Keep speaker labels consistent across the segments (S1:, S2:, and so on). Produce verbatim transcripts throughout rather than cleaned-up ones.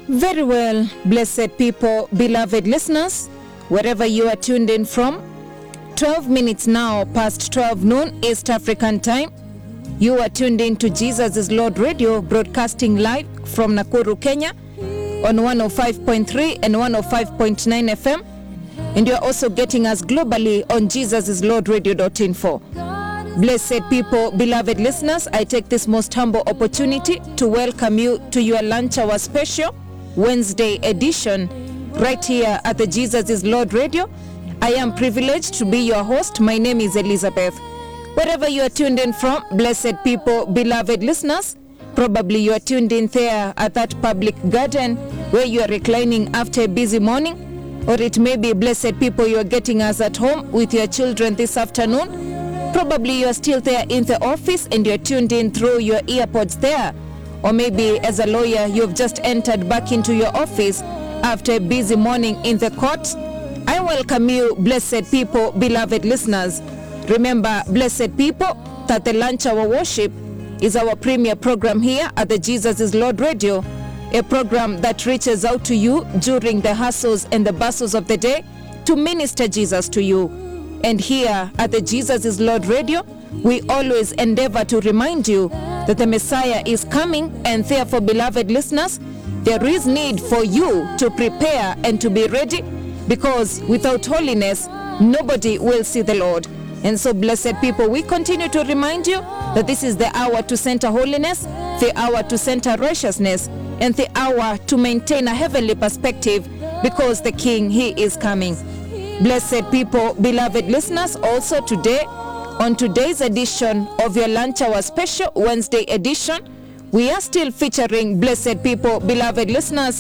S1: Very well, blessed people, beloved listeners, wherever you are tuned in from, twelve minutes now past twelve noon East African time. You are tuned in to Jesus is Lord Radio, broadcasting live from Nakuru, Kenya on one oh five point three and one oh five point nine F M. And you are also getting us globally on jesus is lord radio dot info. Blessed people, beloved listeners, I take this most humble opportunity to welcome you to your lunch hour special Wednesday edition right here at the Jesus is Lord Radio. I am privileged to be your host. My name is Elizabeth. Wherever you are tuned in from, blessed people, beloved listeners, probably you are tuned in there at that public garden where you are reclining after a busy morning, or it may be, blessed people, you are getting us at home with your children this afternoon. Probably you are still there in the office and you're tuned in through your earpods there. Or maybe as a lawyer, you've just entered back into your office after a busy morning in the court. I welcome you, blessed people, beloved listeners. Remember, blessed people, that the Lunch Hour Worship is our premier program here at the Jesus is Lord Radio, a program that reaches out to you during the hustles and the bustles of the day to minister Jesus to you. And here at the Jesus is Lord Radio, we always endeavor to remind you that the Messiah is coming, and therefore, beloved listeners, there is need for you to prepare and to be ready, because without holiness, nobody will see the Lord. And so, blessed people, we continue to remind you that this is the hour to center holiness, the hour to center righteousness, and the hour to maintain a heavenly perspective, because the King, He is coming. Blessed people, beloved listeners, also today, on today's edition of your Lunch Hour Special Wednesday edition, we are still featuring, blessed people, beloved listeners,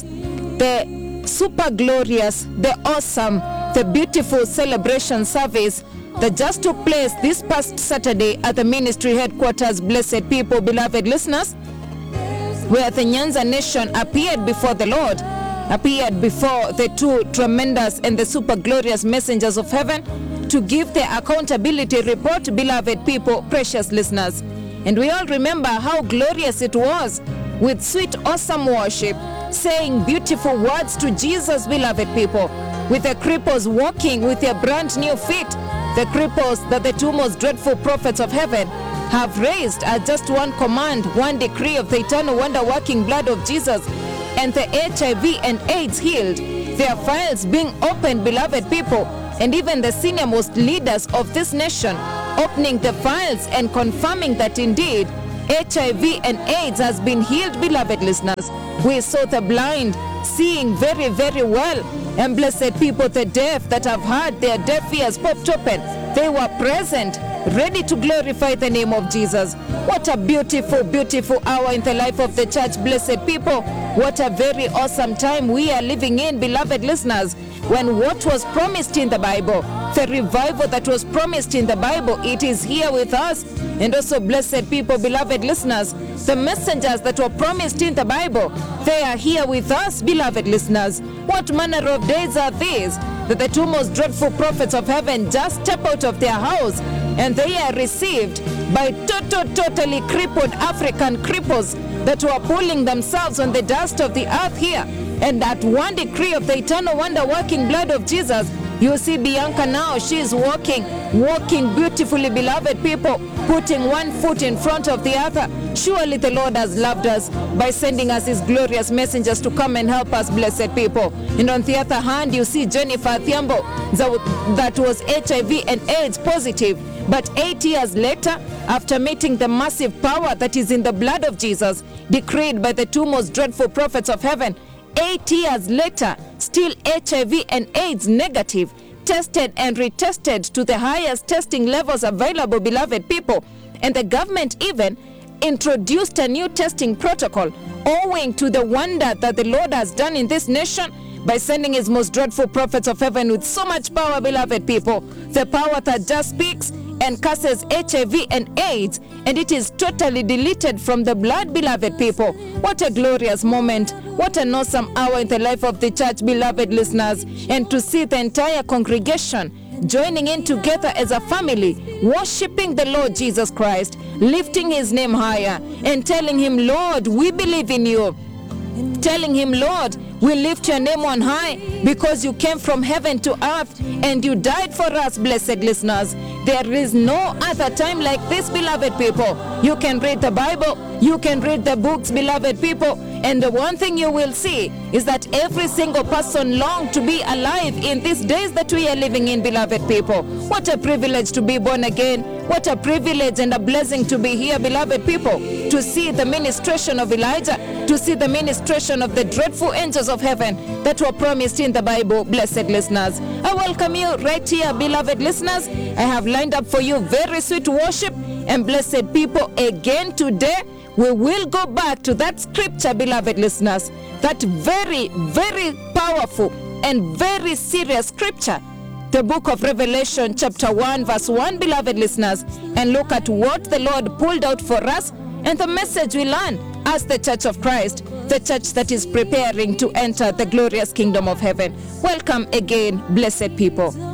S1: the super glorious, the awesome, the beautiful celebration service that just took place this past Saturday at the ministry headquarters, blessed people, beloved listeners, where the Nyanza nation appeared before the Lord, appeared before the two tremendous and the super glorious messengers of heaven to give their accountability report, beloved people, precious listeners. And we all remember how glorious it was, with sweet, awesome worship, saying beautiful words to Jesus, beloved people, with the cripples walking with their brand new feet, the cripples that the two most dreadful prophets of heaven have raised at just one command, one decree of the eternal wonder-working blood of Jesus, and the H I V and AIDS healed, their files being opened, beloved people, and even the senior most leaders of this nation opening the files and confirming that indeed H I V and AIDS has been healed, beloved listeners. We saw the blind seeing very, very well, and blessed people, the deaf that have had their deaf ears popped open, they were present, ready to glorify the name of Jesus. What a beautiful, beautiful hour in the life of the church, blessed people. What a very awesome time we are living in, beloved listeners, when what was promised in the Bible, the revival that was promised in the Bible, it is here with us. And also, blessed people, beloved listeners, the messengers that were promised in the Bible, they are here with us, beloved listeners. What manner of days are these that the two most dreadful prophets of heaven just step out of their house and they are received by total, totally crippled African cripples that were pulling themselves on the dust of the earth here. And at one decree of the eternal wonder-working blood of Jesus, you see Bianca now, she is walking, walking beautifully, beloved people, putting one foot in front of the other. Surely the Lord has loved us by sending us His glorious messengers to come and help us, blessed people. And on the other hand, you see Jennifer Thiambo, that was H I V and AIDS positive. But eight years later, after meeting the massive power that is in the blood of Jesus, decreed by the two most dreadful prophets of heaven, eight years later, still H I V and AIDS negative, tested and retested to the highest testing levels available, beloved people. And the government even introduced a new testing protocol, owing to the wonder that the Lord has done in this nation by sending His most dreadful prophets of heaven with so much power, beloved people. The power that just speaks and curses H I V and AIDS, and it is totally deleted from the blood, beloved people. What a glorious moment. What an awesome hour in the life of the church, beloved listeners. And to see the entire congregation joining in together as a family, worshiping the Lord Jesus Christ, lifting His name higher and telling Him, Lord, we believe in you. telling him, Lord, we lift your name on high because you came from heaven to earth and you died for us, blessed listeners. There is no other time like this, beloved people. You can read the Bible, you can read the books, beloved people, and the one thing you will see is that every single person longs to be alive in these days that we are living in, beloved people. What a privilege to be born again. What a privilege and a blessing to be here, beloved people, to see the ministration of Elijah, to see the ministration of the dreadful angels of heaven that were promised in the Bible, blessed listeners. I welcome you right here, beloved listeners. I have lined up for you very sweet worship, and blessed people, again today, we will go back to that scripture, beloved listeners, that very, very powerful and very serious scripture, the book of Revelation chapter one verse one, beloved listeners, and look at what the Lord pulled out for us and the message we learn as the Church of Christ, the church that is preparing to enter the glorious kingdom of heaven. Welcome again, blessed people.